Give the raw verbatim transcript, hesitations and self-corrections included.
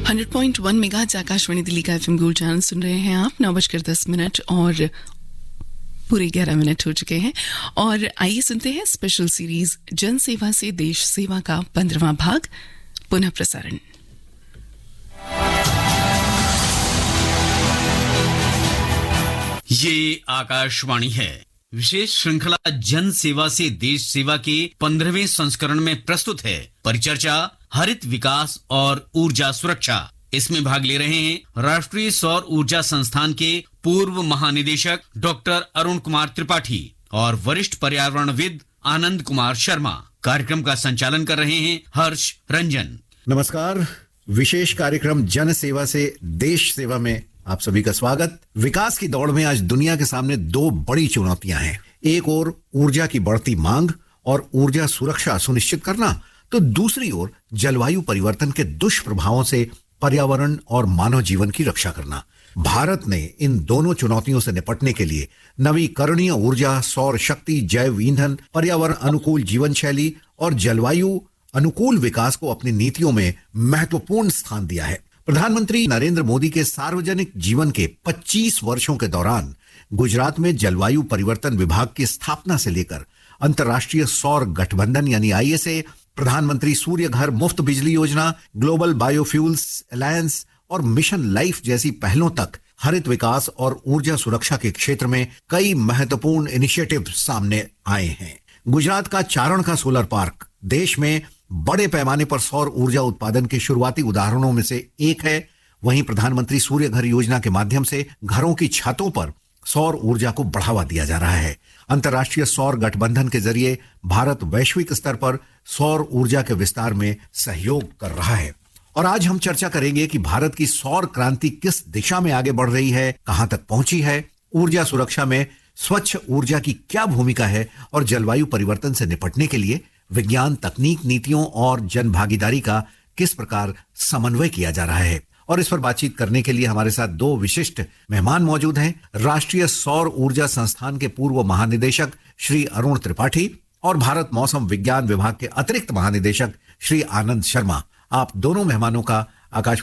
Hundred point one megahertz Akashvani Delhi का FM gold channel सुन रहे हैं आप। नौ बजकर दस मिनट और पूरे ग्यारह मिनट हो चुके हैं और आइए सुनते हैं स्पेशल सीरीज जन सेवा से देश सेवा का पंद्रहवां भाग पुनः प्रसारण। ये आकाशवाणी है। विशेष श्रृंखला जन सेवा से देश सेवा के पंद्रहवें संस्करण में प्रस्तुत है परिचर्चा हरित विकास और ऊर्जा सुरक्षा। इसमें भाग ले रहे हैं राष्ट्रीय सौर ऊर्जा संस्थान के पूर्व महानिदेशक डॉक्टर अरुण कुमार त्रिपाठी और वरिष्ठ पर्यावरणविद आनंद कुमार शर्मा। कार्यक्रम का संचालन कर रहे हैं हर्ष रंजन। नमस्कार। विशेष कार्यक्रम जन सेवा से देश सेवा में आप सभी का स्वागत। विकास की दौड़ में आज दुनिया के सामने दो बड़ी चुनौतियां हैं। एक ओर ऊर्जा की बढ़ती मांग और ऊर्जा सुरक्षा सुनिश्चित करना, तो दूसरी ओर जलवायु परिवर्तन के दुष्प्रभावों से पर्यावरण और मानव जीवन की रक्षा करना। भारत ने इन दोनों चुनौतियों से निपटने के लिए नवीकरणीय ऊर्जा, सौर शक्ति, जैव ईंधन, पर्यावरण अनुकूल जीवन शैली और जलवायु अनुकूल विकास को अपनी नीतियों में महत्वपूर्ण स्थान दिया है। प्रधानमंत्री नरेंद्र मोदी के सार्वजनिक जीवन के पच्चीस वर्षों के दौरान गुजरात में जलवायु परिवर्तन विभाग की स्थापना से लेकर अंतर्राष्ट्रीय सौर गठबंधन यानी आई एस ए, प्रधानमंत्री सूर्य घर मुफ्त बिजली योजना, ग्लोबल बायोफ्यूल्स अलायंस और मिशन लाइफ जैसी पहलों तक हरित विकास और ऊर्जा सुरक्षा के क्षेत्र में कई महत्वपूर्ण इनिशिएटिव सामने आए हैं। गुजरात का चारण का सोलर पार्क देश में बड़े पैमाने पर सौर ऊर्जा उत्पादन के शुरुआती उदाहरणों में से एक है। वहीं प्रधानमंत्री सूर्य घर योजना के माध्यम से घरों की छतों पर सौर ऊर्जा को बढ़ावा दिया जा रहा है। अंतर्राष्ट्रीय सौर गठबंधन के जरिए भारत वैश्विक स्तर पर सौर ऊर्जा के विस्तार में सहयोग कर रहा है। और आज हम चर्चा करेंगे कि भारत की सौर क्रांति किस दिशा में आगे बढ़ रही है, कहां तक पहुंची है, ऊर्जा सुरक्षा में स्वच्छ ऊर्जा की क्या भूमिका है और जलवायु परिवर्तन से निपटने के लिए विज्ञान, तकनीक, नीतियों और जन भागीदारी का किस प्रकार समन्वय किया जा रहा है। और इस पर बातचीत करने के लिए हमारे साथ दो विशिष्ट मेहमान मौजूद हैं। राष्ट्रीय सौर ऊर्जा संस्थान के पूर्व महानिदेशक श्री अरुण त्रिपाठी और भारत मौसम विज्ञान विभाग के अतिरिक्त महानिदेशक श्री आनंद शर्मा। आप दोनों मेहमानों का आकाश